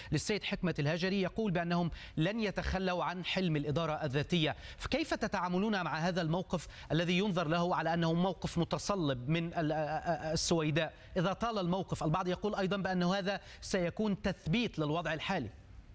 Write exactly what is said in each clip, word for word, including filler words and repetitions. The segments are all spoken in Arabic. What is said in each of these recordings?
للسيد حكمة الهجري يقول بأنهم لن يتخلوا عن حلم الإدارة الذاتية. فكيف تتعاملون مع هذا الموقف الذي ينظر له على أنه موقف متصلب من السويداء؟ إذا طال الموقف البعض يقول أيضا بأن هذا سيكون تثبيت للوضع الحالي.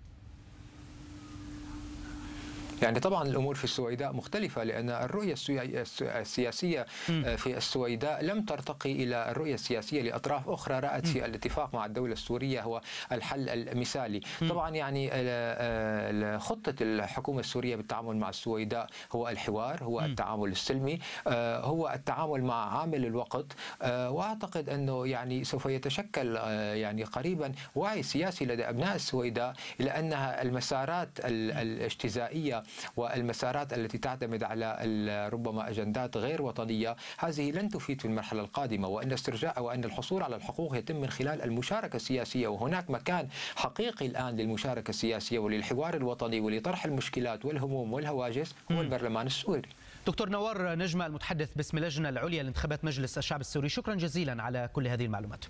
يعني طبعا الأمور في السويداء مختلفة، لأن الرؤية السياسية في السويداء لم ترتقي إلى الرؤية السياسية لأطراف أخرى رأت في الاتفاق مع الدولة السورية هو الحل المثالي. طبعا يعني خطة الحكومة السورية بالتعامل مع السويداء هو الحوار، هو التعامل السلمي، هو التعامل مع عامل الوقت. وأعتقد أنه يعني سوف يتشكل يعني قريبا وعي سياسي لدى أبناء السويداء إلى أنها المسارات الاجتزائية والمسارات التي تعتمد على ربما أجندات غير وطنية هذه لن تفيد في المرحلة القادمة، وأن استرجاع وأن الحصول على الحقوق يتم من خلال المشاركة السياسية. وهناك مكان حقيقي الآن للمشاركة السياسية وللحوار الوطني ولطرح المشكلات والهموم والهواجس هو البرلمان السوري. دكتور نوار نجمة المتحدث باسم اللجنة العليا لانتخابات مجلس الشعب السوري، شكرا جزيلا على كل هذه المعلومات.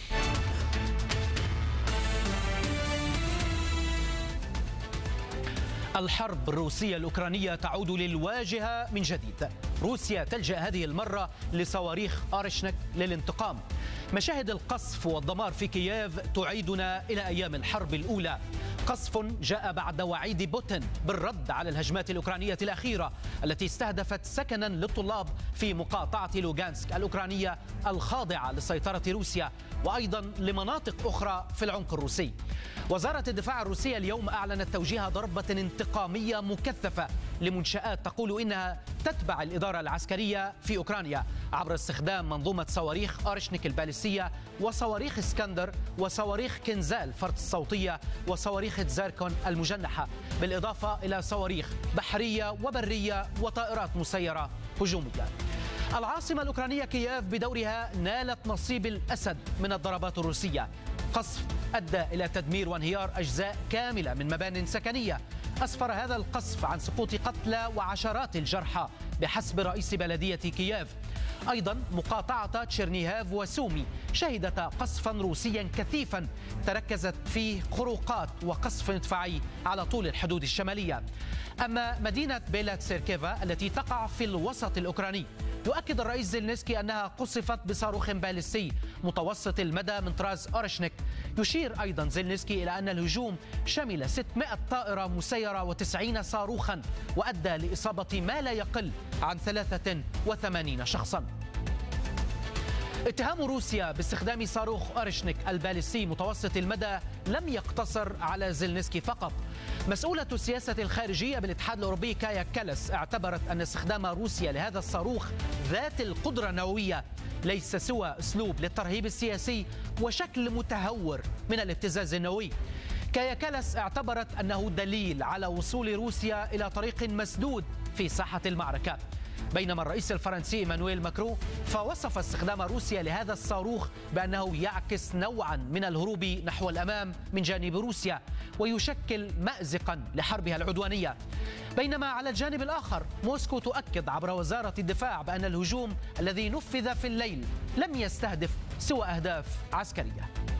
الحرب الروسية الأوكرانية تعود للواجهة من جديد. روسيا تلجأ هذه المرة لصواريخ أورشنيك للانتقام. مشاهد القصف والدمار في كييف تعيدنا إلى أيام الحرب الأولى. قصف جاء بعد وعيد بوتين بالرد على الهجمات الأوكرانية الأخيرة التي استهدفت سكنا للطلاب في مقاطعة لوغانسك الأوكرانية الخاضعة لسيطرة روسيا، وأيضا لمناطق أخرى في العمق الروسي. وزارة الدفاع الروسية اليوم أعلنت توجيه ضربة انتقامية مكثفة لمنشآت تقول إنها تتبع الإدارة العسكرية في أوكرانيا عبر استخدام منظومة صواريخ أورشنيك الباليستية وصواريخ اسكندر وصواريخ كنزال فرد الصوتية وصواريخ تزاركون المجنحة، بالإضافة إلى صواريخ بحرية وبرية وطائرات مسيرة هجومية. العاصمة الأوكرانية كييف بدورها نالت نصيب الأسد من الضربات الروسية. قصف أدى إلى تدمير وانهيار أجزاء كاملة من مبان سكنية. أسفر هذا القصف عن سقوط قتلى وعشرات الجرحى بحسب رئيس بلدية كييف. أيضا مقاطعة تشيرنيهاف وسومي شهدت قصفا روسيا كثيفا تركزت فيه خروقات وقصف مدفعي على طول الحدود الشمالية. أما مدينة بيلاتسيركيفا التي تقع في الوسط الأوكراني يؤكد الرئيس زيلينسكي أنها قصفت بصاروخ باليستي متوسط المدى من طراز أورشنيك. يشير أيضا زيلينسكي إلى أن الهجوم شمل ستمائة طائرة مسيرة وتسعين صاروخا وأدى لإصابة ما لا يقل عن ثلاثة وثمانين شخصا. اتهام روسيا باستخدام صاروخ أورشنيك الباليستي متوسط المدى لم يقتصر على زيلينسكي فقط. مسؤولة السياسة الخارجية بالاتحاد الأوروبي كايا كالاس اعتبرت أن استخدام روسيا لهذا الصاروخ ذات القدرة النووية ليس سوى أسلوب للترهيب السياسي وشكل متهور من الابتزاز النووي. كايا كالاس اعتبرت أنه دليل على وصول روسيا إلى طريق مسدود في ساحة المعركة. بينما الرئيس الفرنسي إيمانويل ماكرون فوصف استخدام روسيا لهذا الصاروخ بأنه يعكس نوعا من الهروب نحو الأمام من جانب روسيا ويشكل مأزقا لحربها العدوانية. بينما على الجانب الآخر موسكو تؤكد عبر وزارة الدفاع بأن الهجوم الذي نفذ في الليل لم يستهدف سوى أهداف عسكرية.